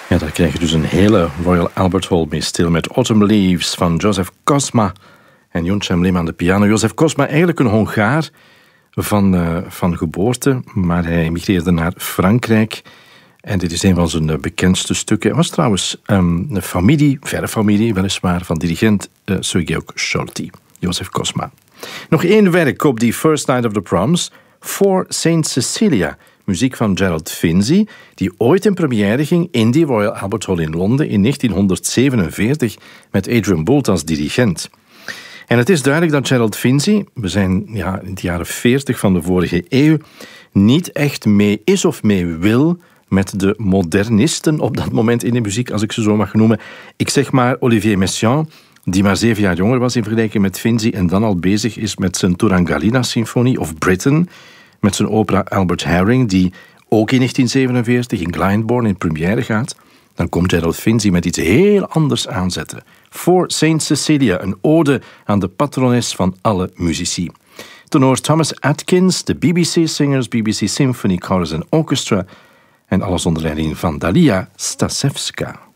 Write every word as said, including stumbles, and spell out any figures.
Ja, daar krijg je dus een hele Royal Albert Hall mee stil met Autumn Leaves van Joseph Kosma en Yonchem Lim aan de piano. Joseph Kosma, eigenlijk een Hongaar van, uh, van geboorte, maar hij emigreerde naar Frankrijk. En dit is een van zijn uh, bekendste stukken. Hij was trouwens um, een familie, verre familie weliswaar, van dirigent uh, Sergei Scholti, Joseph Kosma. Nog één werk op die First Night of the Proms, For Saint Cecilia, muziek van Gerald Finzi, die ooit in première ging in die Royal Albert Hall in Londen in negentienhonderdzevenenveertig met Adrian Boult als dirigent. En het is duidelijk dat Gerald Finzi, we zijn ja, in de jaren veertig van de vorige eeuw, niet echt mee is of mee wil met de modernisten op dat moment in de muziek, als ik ze zo mag noemen. Ik zeg maar Olivier Messiaen, die maar zeven jaar jonger was in vergelijking met Finzi en dan al bezig is met zijn Turangalina-symfonie, of Britain, met zijn opera Albert Herring, die ook in negentien zevenenveertig in Glyndebourne in première gaat. Dan komt Gerald Finzi met iets heel anders aanzetten. For Saint Cecilia, een ode aan de patrones van alle muzici. Tenor Thomas Atkins, de B B C Singers, B B C Symphony Chorus and Orchestra en alles onder leiding van Dalia Stasevska.